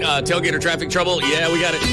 tailgater traffic trouble. Yeah, we got it.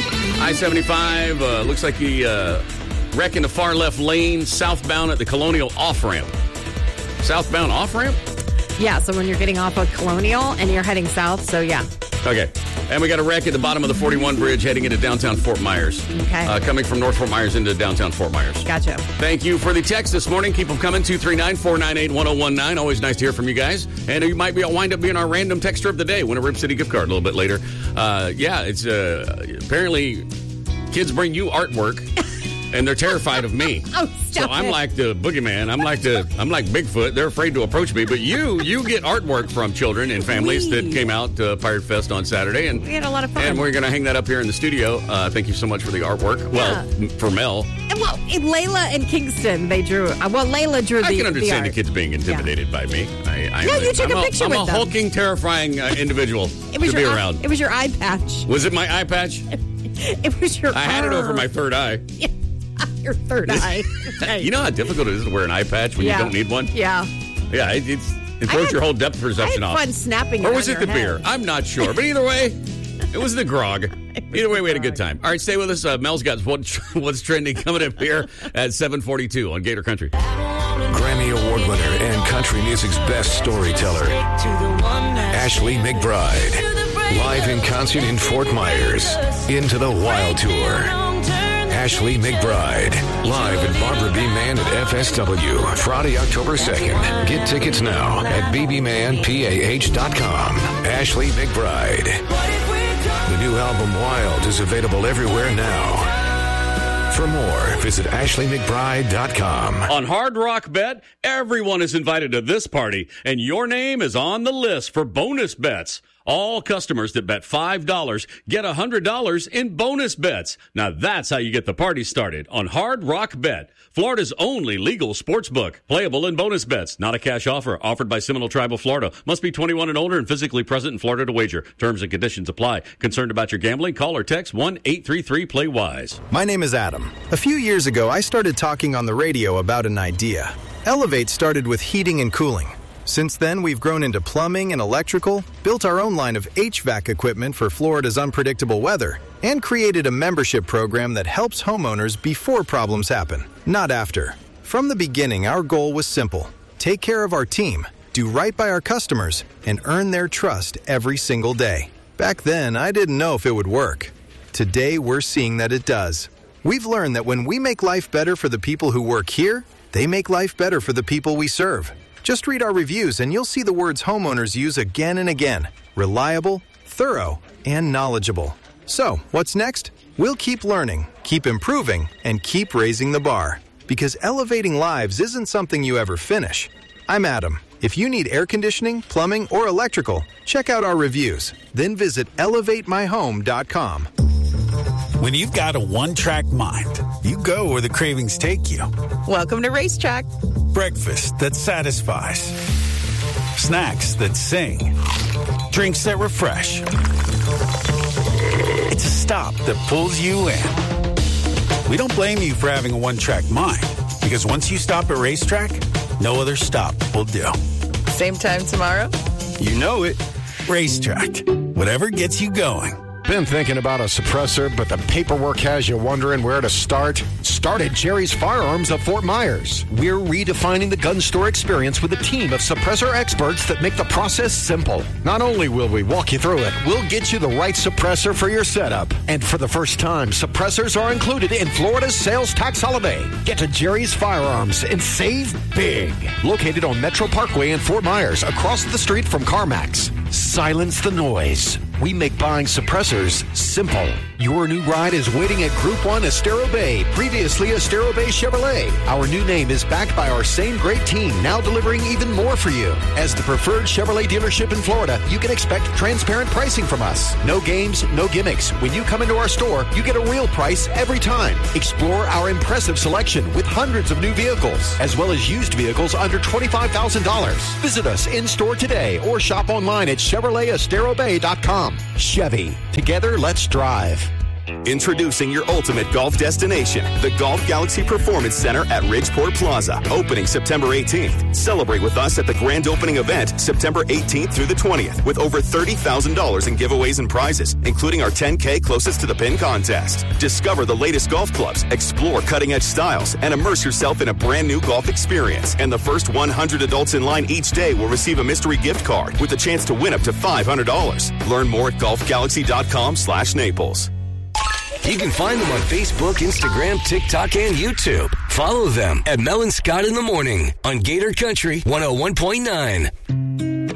I-75 looks like the wreck in the far left lane, southbound at the Colonial off-ramp. Southbound off-ramp? Yeah, so when you're getting off of Colonial and you're heading south, so yeah. Okay. And we got a wreck at the bottom of the 41 bridge heading into downtown Fort Myers. Okay. Coming from North Fort Myers into downtown Fort Myers. Gotcha. Thank you for the text this morning. Keep them coming, 239-498-1019. Always nice to hear from you guys. And you might wind up being our random texter of the day. Win a Rip City gift card a little bit later. It's apparently kids bring you artwork. And they're terrified of me. Oh, stop I'm like the boogeyman. I'm like Bigfoot. They're afraid to approach me. But you get artwork from children and families that came out to Pirate Fest on Saturday. And we had a lot of fun. And we're going to hang that up here in the studio. Thank you so much for the artwork. Well, for Mel. Well, Layla and Kingston, they drew. Layla drew the I can understand the kids being intimidated by me. You took a picture with them. I'm a hulking, terrifying individual to be around. It was your eye patch. Was it my eye patch? It was your I had it over my third eye. Your third eye. You know how difficult it is to wear an eye patch when you don't need one? Yeah. Yeah, it throws your whole depth perception off. I had fun snapping Or was it the beer? I'm not sure. But either way, it was the grog. Either way, we had a good time. All right, stay with us. Mel's got what's trending coming up here at 7:42 on Gator Country. Grammy Award winner and country music's best storyteller, Ashley McBryde. Live in concert in Fort Myers. Into the Wild Tour. Ashley McBryde, live at Barbara B. Mann at FSW, Friday, October 2nd. Get tickets now at bbmanpah.com. Ashley McBryde. The new album Wild is available everywhere now. For more, visit ashleymcbride.com. On Hard Rock Bet, everyone is invited to this party, and your name is on the list for bonus bets. All customers that bet $5 get $100 in bonus bets. Now that's how you get the party started on Hard Rock Bet, Florida's only legal sports book. Playable in bonus bets, not a cash offer. Offered by Seminole Tribe of Florida. Must be 21 and older and physically present in Florida to wager. Terms and conditions apply. Concerned about your gambling? Call or text 1-833-PLAY-WISE. My name is Adam. A few years ago, I started talking on the radio about an idea. Elevate started with heating and cooling. Since then, we've grown into plumbing and electrical, built our own line of HVAC equipment for Florida's unpredictable weather, and created a membership program that helps homeowners before problems happen, not after. From the beginning, our goal was simple. Take care of our team, do right by our customers, and earn their trust every single day. Back then, I didn't know if it would work. Today, we're seeing that it does. We've learned that when we make life better for the people who work here, they make life better for the people we serve. Just read our reviews and you'll see the words homeowners use again and again. Reliable, thorough, and knowledgeable. So, what's next? We'll keep learning, keep improving, and keep raising the bar. Because elevating lives isn't something you ever finish. I'm Adam. If you need air conditioning, plumbing, or electrical, check out our reviews. Then visit elevatemyhome.com. When you've got a one-track mind, you go where the cravings take you. Welcome to Racetrack. Breakfast that satisfies. Snacks that sing. Drinks that refresh. It's a stop that pulls you in. We don't blame you for having a one-track mind, because once you stop at Racetrack, no other stop will do. Same time tomorrow? You know it. Racetrack. Whatever gets you going. Been thinking about a suppressor, but the paperwork has you wondering where to start? Start at Jerry's Firearms of Fort Myers. We're redefining the gun store experience with a team of suppressor experts that make the process simple. Not only will we walk you through it, we'll get you the right suppressor for your setup. And for the first time, suppressors are included in Florida's sales tax holiday. Get to Jerry's Firearms and save big. Located on Metro Parkway in Fort Myers, across the street from CarMax. Silence the noise. We make buying suppressors simple. Your new ride is waiting at Group 1 Estero Bay, previously Estero Bay Chevrolet. Our new name is backed by our same great team, now delivering even more for you. As the preferred Chevrolet dealership in Florida, you can expect transparent pricing from us. No games, no gimmicks. When you come into our store, you get a real price every time. Explore our impressive selection with hundreds of new vehicles, as well as used vehicles under $25,000. Visit us in-store today or shop online at ChevroletEsteroBay.com. Chevy. Together, let's drive. Introducing your ultimate golf destination, the Golf Galaxy Performance Center at Ridgeport Plaza, opening September 18th. Celebrate with us at the grand opening event September 18th through the 20th with over $30,000 in giveaways and prizes, including our 10K closest to the pin contest. Discover the latest golf clubs, explore cutting-edge styles, and immerse yourself in a brand new golf experience. And the first 100 adults in line each day will receive a mystery gift card with a chance to win up to $500. Learn more at golfgalaxy.com/Naples. You can find them on Facebook, Instagram, TikTok, and YouTube. Follow them at Mel and Scott in the Morning on Gator Country 101.9.